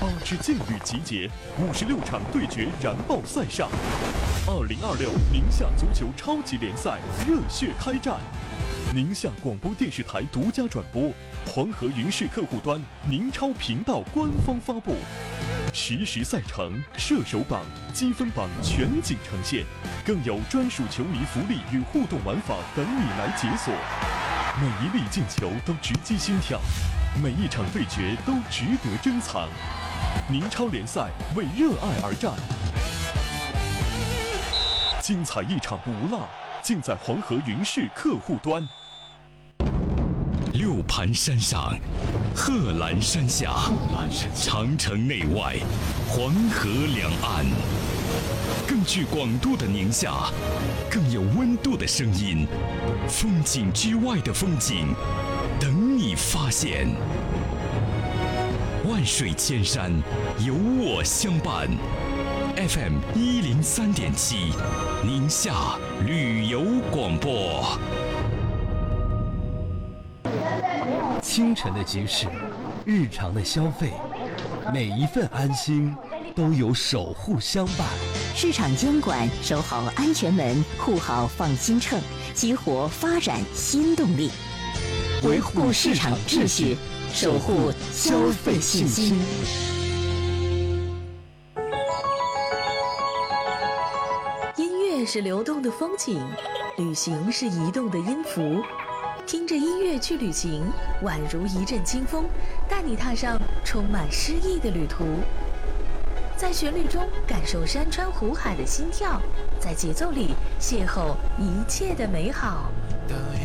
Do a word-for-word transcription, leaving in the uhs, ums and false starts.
八支劲旅集结，五十六场对决燃爆赛上。二零二六宁夏足球超级联赛热血开战，宁夏广播电视台独家转播，黄河云视客户端、宁超频道官方发布。实时赛程、射手榜、积分榜全景呈现，更有专属球迷福利与互动玩法等你来解锁。每一粒进球都直击心跳，每一场对决都值得珍藏。宁超联赛为热爱而战，精彩一场不落，尽在黄河云视客户端。 六盘山上，贺兰山下，长城内外，黄河两岸，更具广度的宁夏，更有温度的声音，风景之外的风景，等你发现。万水千山，有我相伴。F M 一零三点七，宁夏旅游广播。 清晨的集市，日常的消费，每一份安心都有守护相伴。 市场监管，守好安全门，护好放心秤，激活发展新动力，维护市场秩序，守护消费信心。 音乐是流动的风景，旅行是移动的音符。听着音乐去旅行，宛如一阵清风，带你踏上充满诗意的旅途。在旋律中感受山川湖海的心跳，在节奏里邂逅一切的美好。